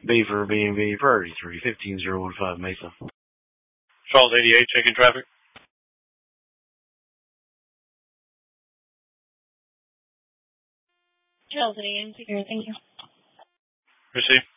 B for B&B, Priority 3, 15015 Mesa. Charles 88, checking traffic. Charles 88, secure, thank you. Receive.